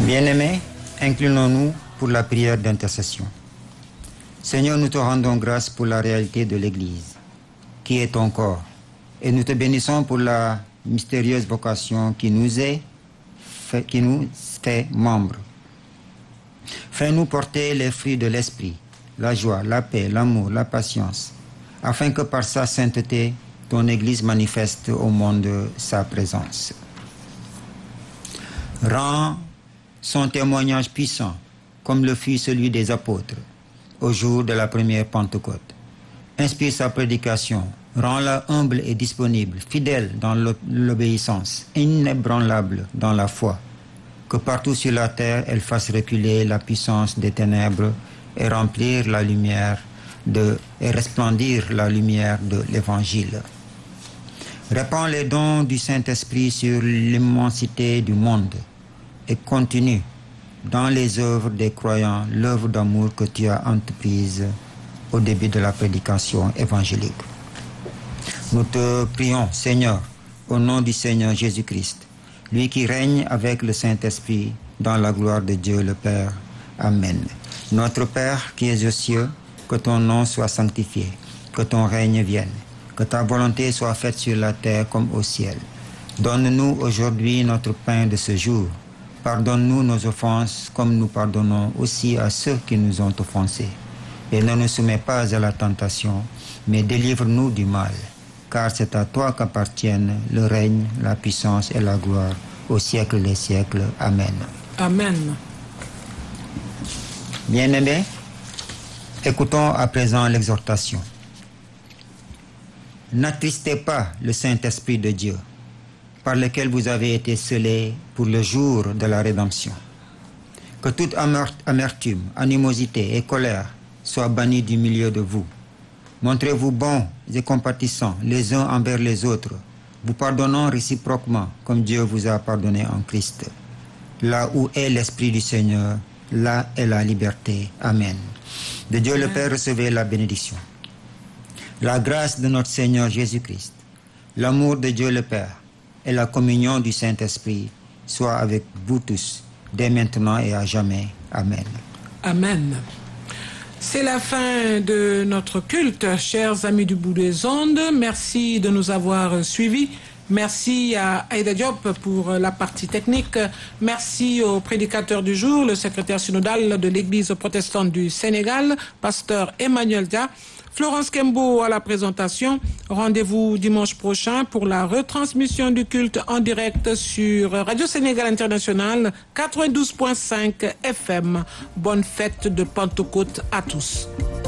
Bien-aimés, inclinons-nous pour la prière d'intercession. Seigneur, nous te rendons grâce pour la réalité de l'Église, qui est ton corps, et nous te bénissons pour la mystérieuse vocation qui nous fait membres. Fais-nous porter les fruits de l'Esprit, la joie, la paix, l'amour, la patience, afin que par sa sainteté, ton Église manifeste au monde sa présence. Rends son témoignage puissant, comme le fut celui des apôtres, au jour de la première Pentecôte. Inspire sa prédication, rends-la humble et disponible, fidèle dans l'obéissance, inébranlable dans la foi, que partout sur la terre, elle fasse reculer la puissance des ténèbres et remplir la lumière et resplendir la lumière de l'Évangile. Répands les dons du Saint-Esprit sur l'immensité du monde et continue dans les œuvres des croyants l'œuvre d'amour que tu as entreprise au début de la prédication évangélique. Nous te prions, Seigneur, au nom du Seigneur Jésus-Christ, lui qui règne avec le Saint-Esprit dans la gloire de Dieu le Père. Amen. Notre Père qui es aux cieux, que ton nom soit sanctifié, que ton règne vienne, que ta volonté soit faite sur la terre comme au ciel. Donne-nous aujourd'hui notre pain de ce jour. Pardonne-nous nos offenses comme nous pardonnons aussi à ceux qui nous ont offensés. Et ne nous soumets pas à la tentation, mais délivre-nous du mal. Car c'est à toi qu'appartiennent le règne, la puissance et la gloire au siècle des siècles. Amen. Amen. Bien-aimés, écoutons à présent l'exhortation. N'attristez pas le Saint-Esprit de Dieu, par lequel vous avez été scellés pour le jour de la rédemption. Que toute amertume, animosité et colère soient bannies du milieu de vous. Montrez-vous bons et compatissants les uns envers les autres, vous pardonnant réciproquement comme Dieu vous a pardonné en Christ. Là où est l'Esprit du Seigneur, là est la liberté. Amen. De Dieu le Père, recevez la bénédiction. La grâce de notre Seigneur Jésus-Christ, l'amour de Dieu le Père et la communion du Saint-Esprit soient avec vous tous, dès maintenant et à jamais. Amen. Amen. C'est la fin de notre culte, chers amis du bout des ondes. Merci de nous avoir suivis. Merci à Aïda Diop pour la partie technique. Merci au prédicateur du jour, le secrétaire synodal de l'Église protestante du Sénégal, pasteur Emmanuel Dia. Florence Kembo à la présentation. Rendez-vous dimanche prochain pour la retransmission du culte en direct sur Radio Sénégal International 92.5 FM. Bonne fête de Pentecôte à tous.